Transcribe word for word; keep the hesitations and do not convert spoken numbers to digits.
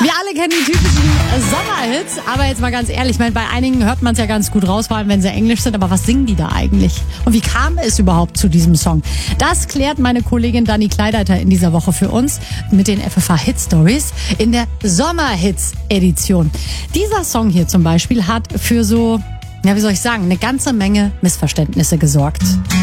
Wir alle kennen die typischen Sommerhits, aber jetzt mal ganz ehrlich, ich meine, bei einigen hört man es ja ganz gut raus, vor allem wenn sie englisch sind, aber was singen die da eigentlich? Und wie kam es überhaupt zu diesem Song? Das klärt meine Kollegin Dani Kleideiter in dieser Woche für uns mit den F F H Hit Stories in der Sommerhits-Edition. Dieser Song hier zum Beispiel hat für so, ja wie soll ich sagen, eine ganze Menge Missverständnisse gesorgt.